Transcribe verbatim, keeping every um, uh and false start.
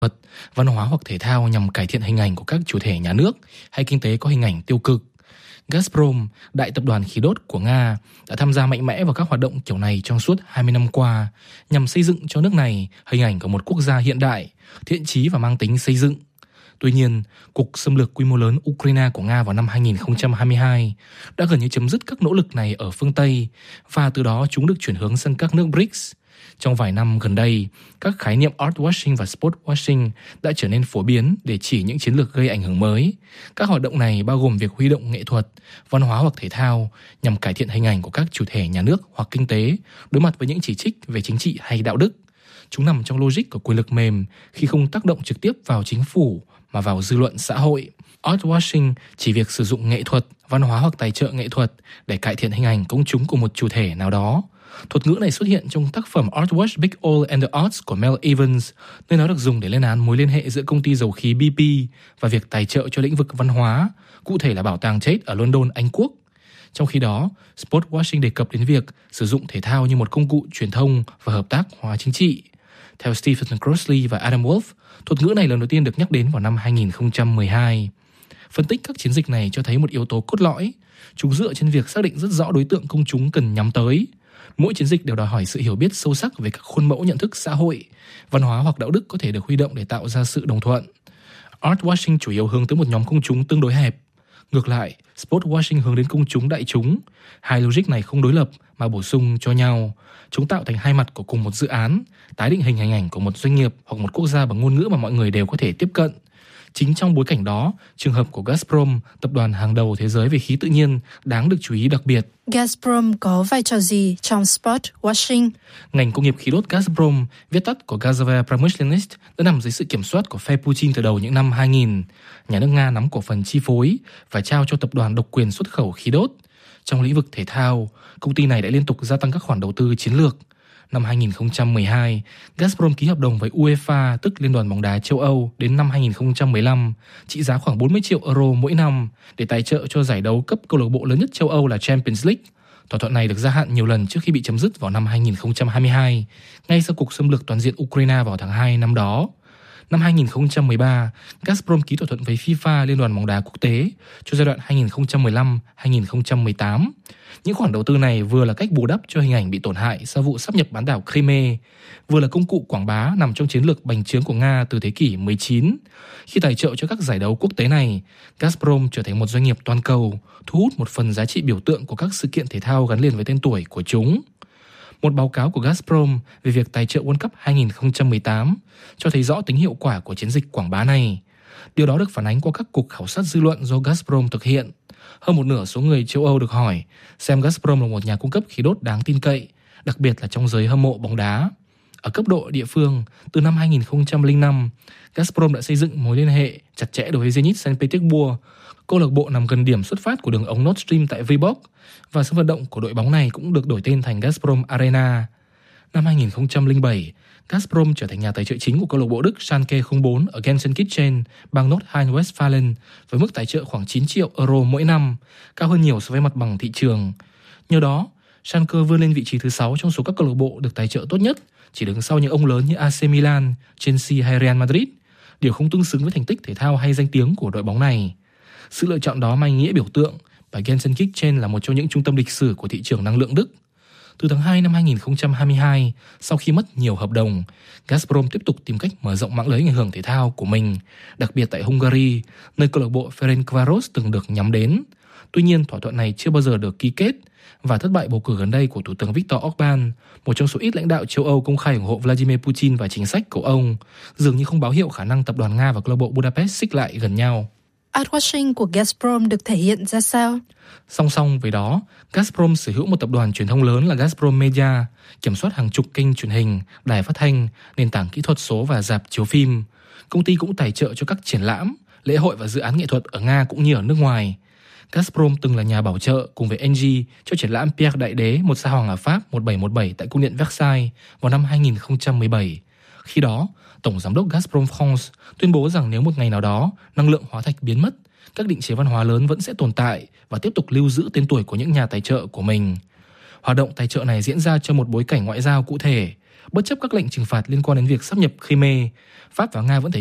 thuật, văn hóa hoặc thể thao nhằm cải thiện hình ảnh của các chủ thể nhà nước hay kinh tế có hình ảnh tiêu cực. Gazprom, đại tập đoàn khí đốt của Nga, đã tham gia mạnh mẽ vào các hoạt động kiểu này trong suốt hai mươi năm qua, nhằm xây dựng cho nước này hình ảnh của một quốc gia hiện đại, thiện chí và mang tính xây dựng. Tuy nhiên, cuộc xâm lược quy mô lớn Ukraine của Nga vào năm hai nghìn không trăm hai mươi hai đã gần như chấm dứt các nỗ lực này ở phương Tây, và từ đó chúng được chuyển hướng sang các nước bê rê i xê. Trong vài năm gần đây, các khái niệm art washing và sport washing đã trở nên phổ biến để chỉ những chiến lược gây ảnh hưởng mới. Các hoạt động này bao gồm việc huy động nghệ thuật, văn hóa hoặc thể thao nhằm cải thiện hình ảnh của các chủ thể nhà nước hoặc kinh tế đối mặt với những chỉ trích về chính trị hay đạo đức. Chúng nằm trong logic của quyền lực mềm khi không tác động trực tiếp vào chính phủ mà vào dư luận xã hội. Art washing chỉ việc sử dụng nghệ thuật, văn hóa hoặc tài trợ nghệ thuật để cải thiện hình ảnh công chúng của một chủ thể nào đó. Thuật ngữ này xuất hiện trong tác phẩm Art Wash Big Oil and the Arts của Mel Evans, nơi nó được dùng để lên án mối liên hệ giữa công ty dầu khí bê pê và việc tài trợ cho lĩnh vực văn hóa, cụ thể là bảo tàng Tate ở London, Anh Quốc. Trong khi đó, sport washing đề cập đến việc sử dụng thể thao như một công cụ truyền thông và hợp tác hóa chính trị. Theo Stephen Crossley và Adam Wolf, thuật ngữ này lần đầu tiên được nhắc đến vào năm hai nghìn không trăm mười hai. Phân tích các chiến dịch này cho thấy một yếu tố cốt lõi. Chúng dựa trên việc xác định rất rõ đối tượng công chúng cần nhắm tới. Mỗi chiến dịch đều đòi hỏi sự hiểu biết sâu sắc về các khuôn mẫu nhận thức xã hội, văn hóa hoặc đạo đức có thể được huy động để tạo ra sự đồng thuận. Art washing chủ yếu hướng tới một nhóm công chúng tương đối hẹp. Ngược lại, sport washing hướng đến công chúng đại chúng. Hai logic này không đối lập mà bổ sung cho nhau. Chúng tạo thành hai mặt của cùng một dự án, tái định hình hình ảnh của một doanh nghiệp hoặc một quốc gia bằng ngôn ngữ mà mọi người đều có thể tiếp cận. Chính trong bối cảnh đó, trường hợp của Gazprom, tập đoàn hàng đầu thế giới về khí tự nhiên, đáng được chú ý đặc biệt. Gazprom có vai trò gì trong sport washing? Ngành công nghiệp khí đốt Gazprom, viết tắt của Gazovaya Pромышленность, đã nằm dưới sự kiểm soát của phe Putin từ đầu những năm hai nghìn. Nhà nước Nga nắm cổ phần chi phối và trao cho tập đoàn độc quyền xuất khẩu khí đốt. Trong lĩnh vực thể thao, công ty này đã liên tục gia tăng các khoản đầu tư chiến lược. Năm hai nghìn không trăm mười hai, Gazprom ký hợp đồng với UEFA, tức Liên đoàn bóng đá châu Âu, đến năm hai nghìn không trăm mười lăm, trị giá khoảng bốn mươi triệu euro mỗi năm để tài trợ cho giải đấu cấp câu lạc bộ lớn nhất châu Âu là Champions League. Thỏa thuận này được gia hạn nhiều lần trước khi bị chấm dứt vào năm hai nghìn không trăm hai mươi hai, ngay sau cuộc xâm lược toàn diện Ukraine vào tháng hai năm đó. Năm hai nghìn không trăm mười ba, Gazprom ký thỏa thuận với FIFA, Liên đoàn bóng đá quốc tế, cho giai đoạn hai nghìn không trăm mười lăm đến hai nghìn không trăm mười tám. Những khoản đầu tư này vừa là cách bù đắp cho hình ảnh bị tổn hại sau vụ sáp nhập bán đảo Crimea, vừa là công cụ quảng bá nằm trong chiến lược bành trướng của Nga từ thế kỷ mười chín. Khi tài trợ cho các giải đấu quốc tế này, Gazprom trở thành một doanh nghiệp toàn cầu, thu hút một phần giá trị biểu tượng của các sự kiện thể thao gắn liền với tên tuổi của chúng. Một báo cáo của Gazprom về việc tài trợ World Cup hai nghìn không trăm mười tám cho thấy rõ tính hiệu quả của chiến dịch quảng bá này. Điều đó được phản ánh qua các cuộc khảo sát dư luận do Gazprom thực hiện. Hơn một nửa số người châu Âu được hỏi xem Gazprom là một nhà cung cấp khí đốt đáng tin cậy, đặc biệt là trong giới hâm mộ bóng đá. Ở cấp độ địa phương, từ năm hai nghìn không trăm lẻ năm, Gazprom đã xây dựng mối liên hệ chặt chẽ đối với Zenit Saint Petersburg, câu lạc bộ nằm gần điểm xuất phát của đường ống Nord Stream tại Vyborg, và sân vận động của đội bóng này cũng được đổi tên thành Gazprom Arena. Năm hai nghìn không trăm lẻ bảy, Gazprom trở thành nhà tài trợ chính của câu lạc bộ Đức Schalke không bốn ở Gelsenkirchen, bang Nordrhein-Westphalen, với mức tài trợ khoảng chín triệu euro mỗi năm, cao hơn nhiều so với mặt bằng thị trường. Nhờ đó, Schalke vươn lên vị trí thứ sáu trong số các câu lạc bộ được tài trợ tốt nhất, chỉ đứng sau những ông lớn như a xê Milan, Chelsea hay Real Madrid, điều không tương xứng với thành tích thể thao hay danh tiếng của đội bóng này. Sự lựa chọn đó mang nghĩa biểu tượng, và Gelsenkirchen là một trong những trung tâm lịch sử của thị trường năng lượng Đức. Từ tháng hai năm hai nghìn không trăm hai mươi hai, sau khi mất nhiều hợp đồng, Gazprom tiếp tục tìm cách mở rộng mạng lưới ảnh hưởng thể thao của mình, đặc biệt tại Hungary, nơi câu lạc bộ Ferencváros từng được nhắm đến. Tuy nhiên, thỏa thuận này chưa bao giờ được ký kết, và thất bại bầu cử gần đây của Thủ tướng Viktor Orbán, một trong số ít lãnh đạo châu Âu công khai ủng hộ Vladimir Putin và chính sách của ông, dường như không báo hiệu khả năng tập đoàn Nga và câu lạc bộ Budapest xích lại gần nhau. Art washing của Gazprom được thể hiện ra sao? Song song với đó, Gazprom sở hữu một tập đoàn truyền thông lớn là Gazprom Media, kiểm soát hàng chục kênh truyền hình, đài phát thanh, nền tảng kỹ thuật số và rạp chiếu phim. Công ty cũng tài trợ cho các triển lãm, lễ hội và dự án nghệ thuật ở Nga cũng như ở nước ngoài. Gazprom từng là nhà bảo trợ cùng với en giê cho triển lãm Pierre Đại Đế, một sa hoàng ở Pháp một nghìn bảy trăm mười bảy tại cung điện Versailles vào năm hai nghìn không trăm mười bảy. Khi đó, Tổng giám đốc Gazprom France tuyên bố rằng nếu một ngày nào đó năng lượng hóa thạch biến mất, các định chế văn hóa lớn vẫn sẽ tồn tại và tiếp tục lưu giữ tên tuổi của những nhà tài trợ của mình. Hoạt động tài trợ này diễn ra trong một bối cảnh ngoại giao cụ thể. Bất chấp các lệnh trừng phạt liên quan đến việc sáp nhập Crimea, Pháp và Nga vẫn thể